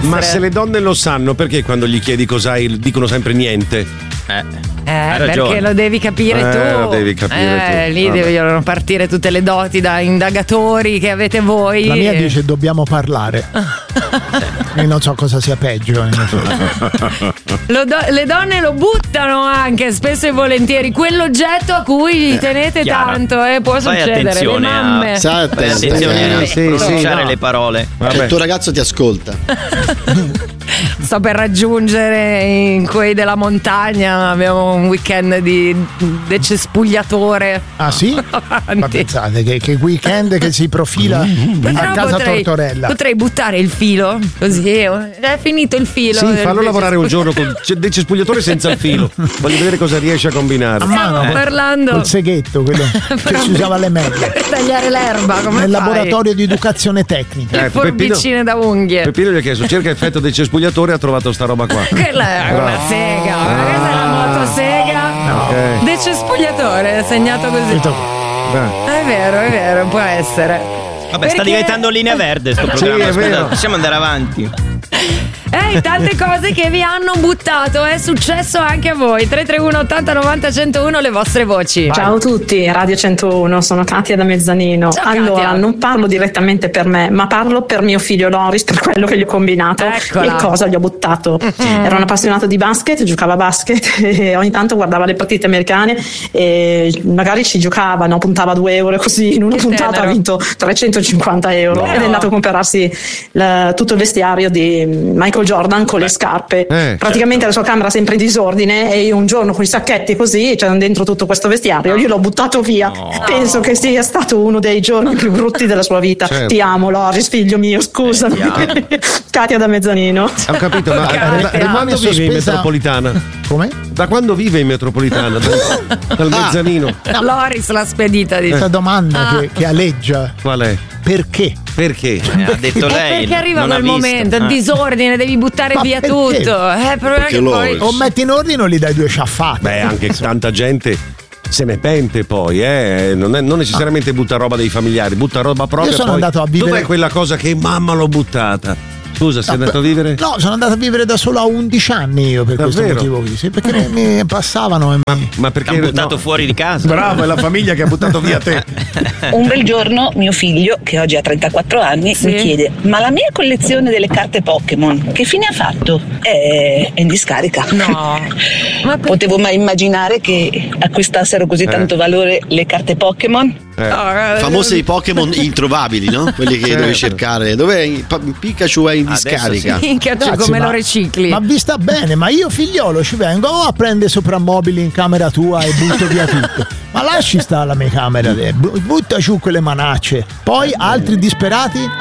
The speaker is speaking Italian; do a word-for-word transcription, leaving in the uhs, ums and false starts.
Ma se le donne lo sanno, perché quando gli chiedi cos'hai dicono sempre niente? Eh. Eh, perché lo devi capire eh, tu. Lo devi capire eh, tu. Lì Vabbè. devono partire tutte le doti da indagatori che avete voi. La mia dice dobbiamo parlare. Io non so cosa sia peggio. Lo do- le donne lo buttano anche spesso e volentieri quell'oggetto a cui Eh, tenete Chiara. tanto, eh, può Fai succedere. Le attenzione mamme. a, Stai fai attento. attenzione a Eh, sì, pronunciare sì, no. le parole. Cioè, il tuo ragazzo ti ascolta. Sto per raggiungere in quei della montagna. Abbiamo un weekend di decespugliatore. Ah sì? Ma pensate che, che weekend che si profila a Però casa potrei, Tortorella. potrei buttare il filo così è finito il filo. Sì, del fallo lavorare un giorno col decespugliatore. c- decespugliatore senza il filo. Voglio vedere cosa riesce a combinare. A mano, Stiamo parlando col seghetto, quello che si usava alle medie. per tagliare l'erba come Nel fai? laboratorio di educazione tecnica. Ecco, Peppino, Forbicine da unghie. Peppino gli ha chiesto cerca effetto decespugliatore e ha trovato sta roba qua. Quella è una sega, ma questa è la motosega. Ok. Decespugliatore, segnato così. Beh. È vero, è vero, può essere. Vabbè, Perché- sta diventando linea verde sto Sì, programma. è vero. Scusate, possiamo andare avanti. Eh, tante cose che vi hanno buttato, è successo anche a voi. tre tre uno ottanta novanta centouno le vostre voci. Ciao a tutti, Radio centouno, sono Katia da Mezzanino. Ciao, allora, Katia. non parlo direttamente per me, ma parlo per mio figlio Loris, per quello che gli ho combinato Eccola. e cosa gli ho buttato. Era un appassionato di basket, giocava a basket e ogni tanto guardava le partite americane e magari ci giocava, no? Puntava due euro così, in una Che puntata tenero. ha vinto trecentocinquanta euro No. ed è andato a comprarsi la- tutto il vestiario di Michael Jordan con le scarpe. Eh, Praticamente la sua camera sempre in disordine e io un giorno con i sacchetti così c'è dentro tutto questo vestiario, io l'ho buttato via. Penso che sia stato uno dei giorni più brutti della sua vita. Certo. Ti amo Loris, figlio mio, scusami. Katia da Mezzanino. Ho capito, ma Katia. da, da quando Sospesa- vive in metropolitana? Come? Da quando vive in metropolitana? Dal, dal mezzanino? Loris l'ha spedita di Questa domanda Ah. che, che aleggia. Qual è? Perché? Perché? Eh, ha detto Eh, lei. perché arriva non ha quel visto. momento, Eh. disordine, devi buttare Ma via perché? tutto. Eh, il problema è che Perché poi loro- O metti in ordine o gli dai due sciaffate. Beh, anche tanta gente se ne pente poi, eh. Non, è, non necessariamente butta roba dei familiari, butta roba propria. Io sono poi, andato a vivere- Dov'è quella cosa che mamma l'ho buttata? Scusa, sei No, andato a vivere? No, sono andato a vivere da solo a undici anni io per questo Davvero? motivo qui. Sì, perché mi passavano e mi... Ma Ti perché hanno buttato no. fuori di casa. Bravo, è la famiglia che ha buttato via te. Un bel giorno mio figlio, che oggi ha trentaquattro anni, Sì. mi chiede: ma la mia collezione delle carte Pokémon, che fine ha fatto? È, è in discarica. No. Ma per- Potevo mai immaginare che acquistassero così tanto valore le carte Pokémon? Ah, eh, Famosi i Pokémon introvabili, no? Quelli che Certo. devi cercare. Dov'è? Pa- Pikachu è in Adesso discarica. minchia, cioè, Ragazzi, come ma- lo ricicli? Ma vi sta bene, ma io figliolo ci vengo a prendere soprammobili in camera tua e butto via tutto. Ma lasci stare la mia camera, eh, bu- butta giù quelle manacce. Poi altri disperati